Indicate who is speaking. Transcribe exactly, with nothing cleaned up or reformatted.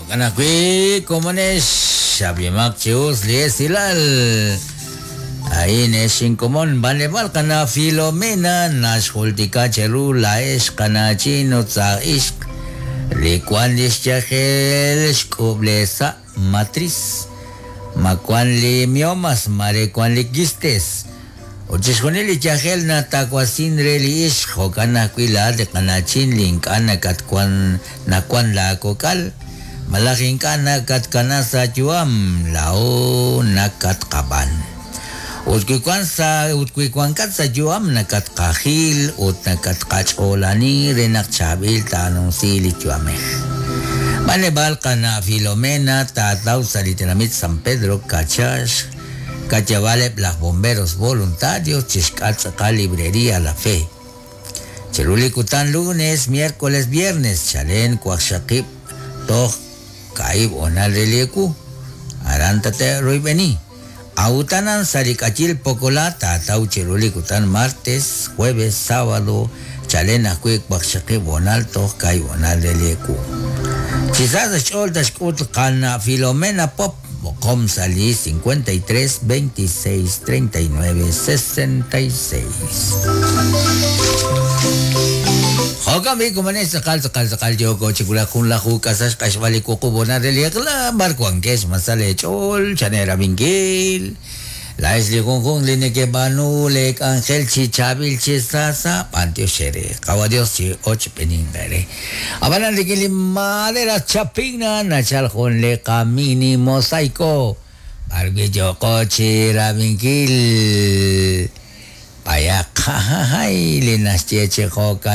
Speaker 1: Kanakwi komones Shabimak Chius Liesilal. Ahí neshin komon banebal kana Filomena Nashultika Cheru Laesh kana Chino Tzaish. Likuan Lishchahel Shkublesa Matriz. Makuan li miomas marekuan li gistes. Ochishkonili chahel na takwasin reli ish hokana kwila de kanachin linkana katkuan nakwan la kokal. Malaking kana kat kana sa juam lao nakat kaban. Utkikuan sa utkikuan kat sa juam nakat kahil ut nakat kacholani renak chabil tanong sili juameh. Manebal kana Filomena tataw sa Literamit San Pedro Cachas Cachavalep las bomberos voluntarios chiscat sa librería La Fe. Chelulikutan lunes, miércoles, viernes chalen kuakshakip toh kaib onal relieku arantate roibeni. Autanan sarikachil pokola tataw chelulikutan martes, jueves, sábado chalen akuik kuakshakip onal toh kaib onal relieku. Quizás el Dashkut Kana Filomena Pop Com Salí cincuenta y tres veintiséis treinta y nueve sesenta y seis. Hokami kumanes sakal sakal sakal joko chikula kun lahu kasas kaswali kuku bona reliekla barkuangkes masale chol chanera bingil. La isli kung kung line ke banu lek angel chi chabil chi sasa pantio shere kawadios chi och peningare abanan likili madera chapina na chaljon le kamini mosaico barbe joko chi rabingil payak hai linas cheche koka